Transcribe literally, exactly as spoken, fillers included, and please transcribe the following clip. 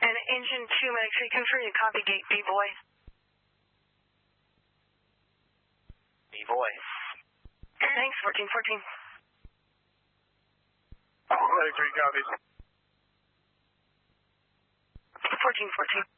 And engine two, make sure you confirm you copy gate B-boy. B-boy. Thanks, fourteen fourteen. thirty-three copies. fourteen fourteen.